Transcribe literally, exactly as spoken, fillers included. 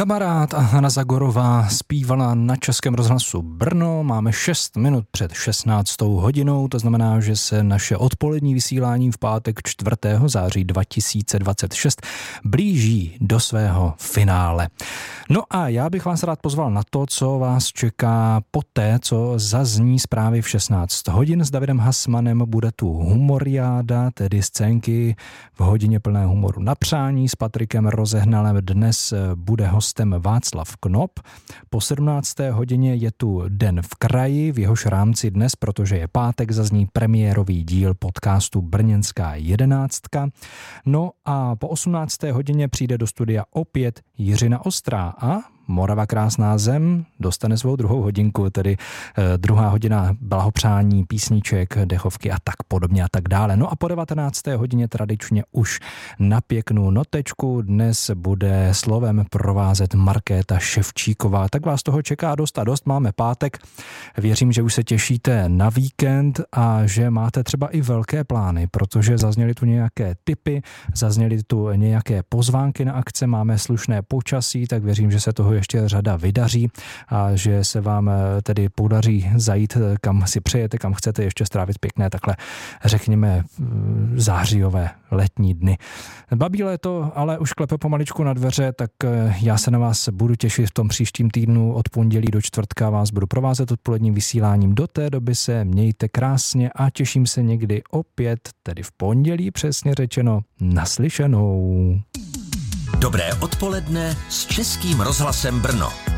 Kamarád a Hana Zagorová zpívala na Českém rozhlasu Brno. Máme šest minut před šestnáctou hodinou, to znamená, že se naše odpolední vysílání v pátek čtvrtého září dva tisíce dvacet šest blíží do svého finále. No a já bych vás rád pozval na to, co vás čeká poté, co zazní zprávy v šestnáct hodin s Davidem Hasmanem. Bude tu humoriáda, tedy scénky v hodině plné humoru na přání s Patrikem Rozehnalem. Dnes bude hostem Václav Knop. Po sedmnácté hodině je tu Den v kraji, v jehož rámci dnes, protože je pátek, zazní premiérový díl podcastu Brněnská jedenáctka. No a po osmnácté hodině přijde do studia opět Jiřina Ostrá a Morava krásná zem dostane svou druhou hodinku, tedy eh, druhá hodina blahopřání, písniček, dechovky a tak podobně a tak dále. No a po devatenácté hodině tradičně už na pěknou notečku dnes bude slovem provázet Markéta Ševčíková. Tak vás toho čeká dost a dost. Máme pátek. Věřím, že už se těšíte na víkend a že máte třeba i velké plány, protože zazněly tu nějaké tipy, zazněly tu nějaké pozvánky na akce, máme slušné počasí, tak věřím, že se toho ještě řada vydaří a že se vám tedy podaří zajít, kam si přejete, kam chcete ještě strávit pěkné takhle, řekněme, zářijové letní dny. Babí léto ale už klepe pomaličku na dveře, tak já se na vás budu těšit v tom příštím týdnu od pondělí do čtvrtka, vás budu provázet odpoledním vysíláním. Do té doby se mějte krásně a těším se někdy opět, tedy v pondělí přesně řečeno, naslyšenou. Dobré odpoledne s Českým rozhlasem Brno.